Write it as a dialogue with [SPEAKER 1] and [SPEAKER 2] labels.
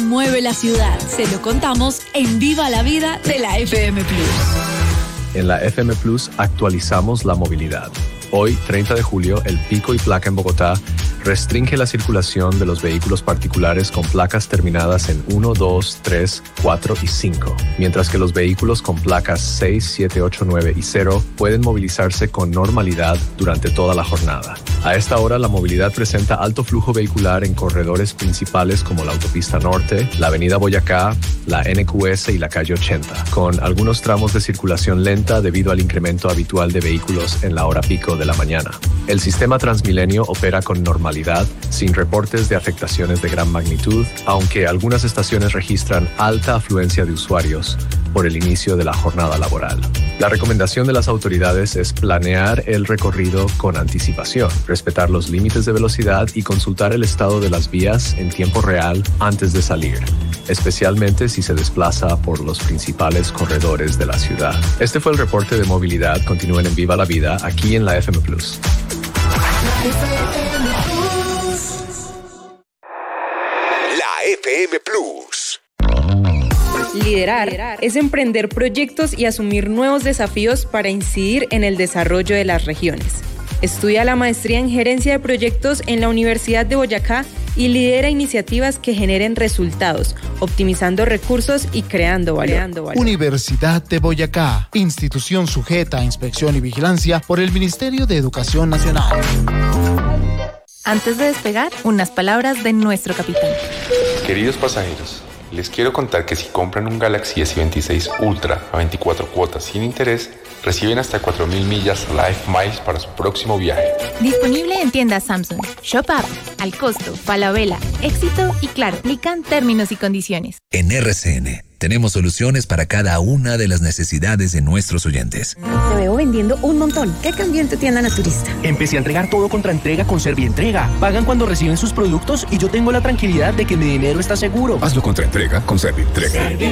[SPEAKER 1] mueve la ciudad. Se lo contamos en Viva la Vida de la FM Plus.
[SPEAKER 2] En la FM Plus actualizamos la movilidad. Hoy, 30 de julio, el pico y placa en Bogotá restringe la circulación de los vehículos particulares con placas terminadas en 1, 2, 3, 4 y 5, mientras que los vehículos con placas 6, 7, 8, 9 y 0 pueden movilizarse con normalidad durante toda la jornada. A esta hora, la movilidad presenta alto flujo vehicular en corredores principales como la Autopista Norte, la Avenida Boyacá, la NQS y la Calle 80, con algunos tramos de circulación lenta debido al incremento habitual de vehículos en la hora pico de la mañana. El sistema Transmilenio opera con normalidad, sin reportes de afectaciones de gran magnitud, aunque algunas estaciones registran alta afluencia de usuarios por el inicio de la jornada laboral. La recomendación de las autoridades es planear el recorrido con anticipación, respetar los límites de velocidad y consultar el estado de las vías en tiempo real antes de salir, especialmente si se desplaza por los principales corredores de la ciudad. Este fue el reporte de movilidad. Continúen en Viva la Vida, aquí en la FM Plus.
[SPEAKER 3] La FM Plus.
[SPEAKER 4] Liderar es emprender proyectos y asumir nuevos desafíos para incidir en el desarrollo de las regiones. Estudia la maestría en gerencia de proyectos en la Universidad de Boyacá y lidera iniciativas que generen resultados, optimizando recursos y creando valor.
[SPEAKER 5] Universidad de Boyacá, institución sujeta a inspección y vigilancia por el Ministerio de Educación Nacional.
[SPEAKER 6] Antes de despegar, unas palabras de nuestro capitán.
[SPEAKER 7] Queridos pasajeros, les quiero contar que si compran un Galaxy S26 Ultra a 24 cuotas sin interés, reciben hasta 4.000 millas Life Miles para su próximo viaje.
[SPEAKER 6] Disponible en tiendas Samsung, Shop App, Al Costo, Falabella, Éxito y Claro. Aplican términos y condiciones.
[SPEAKER 8] En RCN tenemos soluciones para cada una de las necesidades de nuestros oyentes.
[SPEAKER 9] Te veo vendiendo un montón. ¿Qué cambió en tu tienda naturista?
[SPEAKER 10] Empecé a entregar todo contra entrega con Servientrega. Pagan cuando reciben sus productos y yo tengo la tranquilidad de que mi dinero está seguro.
[SPEAKER 11] Hazlo contra entrega con Servientrega.